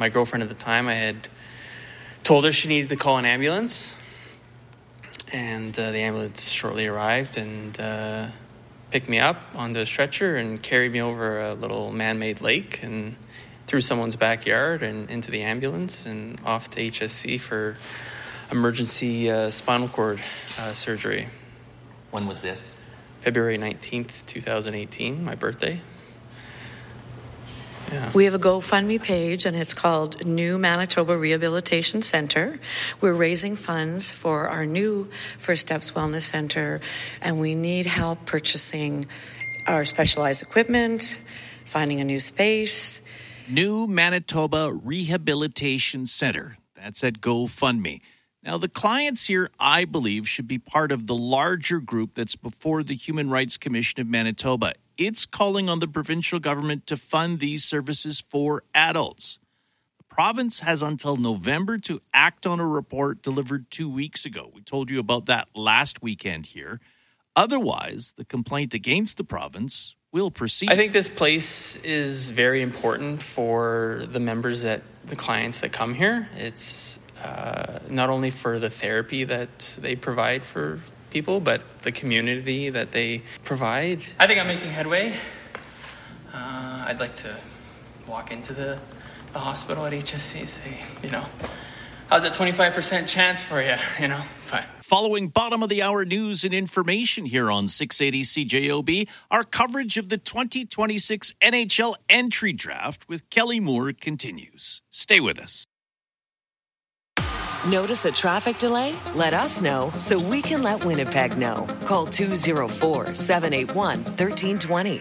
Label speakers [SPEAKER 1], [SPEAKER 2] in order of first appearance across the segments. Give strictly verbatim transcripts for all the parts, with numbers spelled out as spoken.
[SPEAKER 1] my girlfriend at the time, I had told her she needed to call an ambulance. And uh, the ambulance shortly arrived and uh, picked me up onto a stretcher and carried me over a little man-made lake and through someone's backyard and into the ambulance and off to H S C for emergency uh, spinal cord uh, surgery.
[SPEAKER 2] When was this?
[SPEAKER 1] February nineteenth, twenty eighteen, my birthday. Yeah.
[SPEAKER 3] We have a GoFundMe page, and it's called New Manitoba Rehabilitation Center. We're raising funds for our new First Steps Wellness Center, and we need help purchasing our specialized equipment, finding a new space.
[SPEAKER 4] New Manitoba Rehabilitation Center. That's at GoFundMe. Now, the clients here, I believe, should be part of the larger group that's before the Human Rights Commission of Manitoba. It's calling on the provincial government to fund these services for adults. The province has until November to act on a report delivered two weeks ago. We told you about that last weekend here. Otherwise, the complaint against the province will proceed.
[SPEAKER 1] I think this place is very important for the members, that the clients that come here. It's uh, not only for the therapy that they provide for people, but the community that they provide. I think I'm making headway. Uh, I'd like to walk into the, the hospital at H S C and say, you know, how's that twenty-five percent chance for you? You know, fine.
[SPEAKER 4] Following bottom of the hour news and information here on six eighty C J O B, our coverage of the twenty twenty-six N H L entry draft with Kelly Moore continues. Stay with us.
[SPEAKER 5] Notice a traffic delay? Let us know so we can let Winnipeg know. Call two oh four, seven eight one, one three two zero.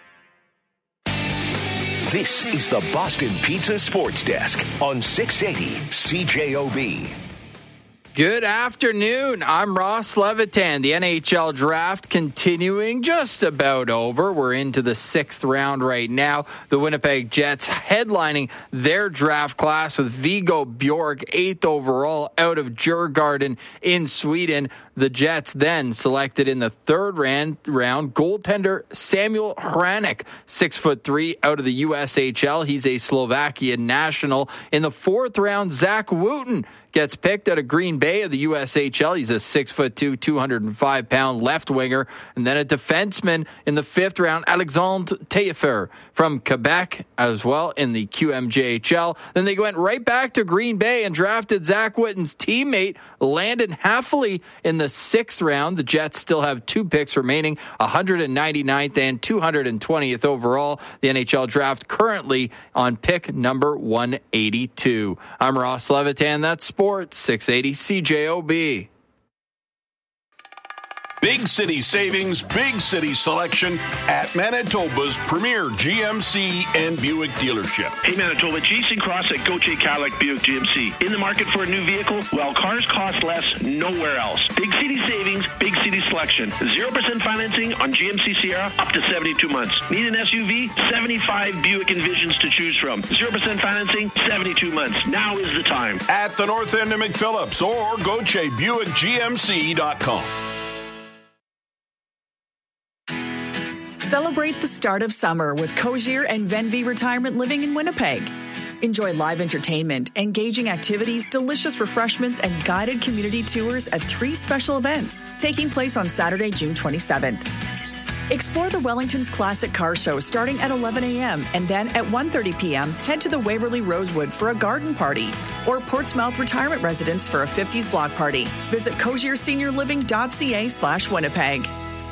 [SPEAKER 6] This is the Boston Pizza Sports Desk on six eighty C J O B.
[SPEAKER 7] Good afternoon. I'm Ross Levitan. The N H L draft continuing, just about over. We're into the sixth round right now. The Winnipeg Jets headlining their draft class with Viggo Bjork, eighth overall out of Djurgården in Sweden. The Jets then selected in the third round, round goaltender Samuel Hranek, six foot three out of the U S H L. He's a Slovakian national. In the fourth round, Zach Wooten gets picked out of Green Bay of the U S H L. He's a six foot two, two hundred five pound left winger. And then a defenseman in the fifth round, Alexandre Taillefer from Quebec as well in the Q M J H L. Then they went right back to Green Bay and drafted Zach Wooten's teammate, Landon Haffley, in the sixth round. The Jets still have two picks remaining, one hundred ninety-ninth and two hundred twentieth overall. The N H L draft currently on pick number one eighty-two. I'm Ross Levitan. That's Sports, six eighty C J O B.
[SPEAKER 8] Big city savings, big city selection at Manitoba's premier G M C and Buick dealership.
[SPEAKER 9] Hey Manitoba, Jason Cross at Gauthier Cadillac Buick G M C. In the market for a new vehicle? Well, cars cost less nowhere else. Big city savings, big city selection. zero percent financing on G M C Sierra up to seventy-two months. Need an S U V? seventy-five Buick Envisions to choose from. zero percent financing, seventy-two months. Now is the time.
[SPEAKER 8] At the north end of McPhillips or Gauthier Buick G M C dot com.
[SPEAKER 10] Celebrate the start of summer with Cozier and Venvi Retirement Living in Winnipeg. Enjoy live entertainment, engaging activities, delicious refreshments, and guided community tours at three special events taking place on Saturday, June twenty-seventh. Explore the Wellington's Classic Car Show starting at eleven a.m. and then at one thirty p.m. head to the Waverly Rosewood for a garden party or Portsmouth Retirement Residence for a fifties block party. Visit cozier senior living dot c a slash Winnipeg.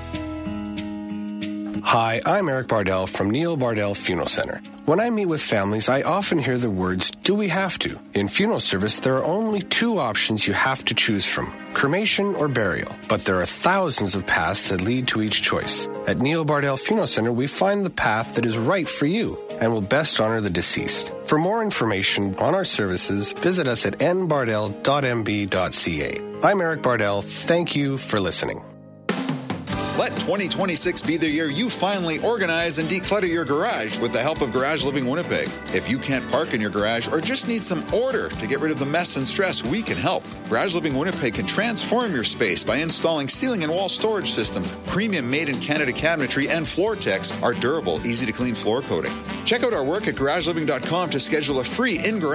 [SPEAKER 11] Hi, I'm Eric Bardell from Neil Bardell Funeral Center. When I meet with families, I often hear the words, do we have to? In funeral service, there are only two options you have to choose from, cremation or burial. But there are thousands of paths that lead to each choice. At Neil Bardell Funeral Center, we find the path that is right for you and will best honor the deceased. For more information on our services, visit us at n bardell dot m b dot c a. I'm Eric Bardell. Thank you for listening.
[SPEAKER 12] Let twenty twenty-six be the year you finally organize and declutter your garage with the help of Garage Living Winnipeg. If you can't park in your garage or just need some order to get rid of the mess and stress, we can help. Garage Living Winnipeg can transform your space by installing ceiling and wall storage systems, premium made-in-Canada cabinetry, and Floortex, our durable, easy-to-clean floor coating. Check out our work at garage living dot com to schedule a free in-garage